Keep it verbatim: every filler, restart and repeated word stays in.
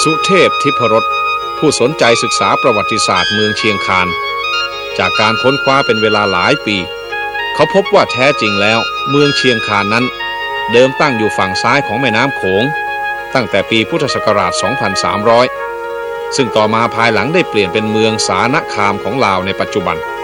สุเทพทิพรสผู้สนใจศึกษาประวัติศาสตร์เมืองเชียงคานจากการค้นคว้าเป็นเวลาหลายปีเขาพบว่าแท้จริงแล้วเมืองเชียงคานนั้นเดิมตั้งอยู่ฝั่งซ้ายของแม่น้ำโขงตั้งแต่ปีพุทธศักราช สองพันสามร้อย ซึ่งต่อมาภายหลังได้เปลี่ยนเป็นเมืองสานคามของลาวในปัจจุบัน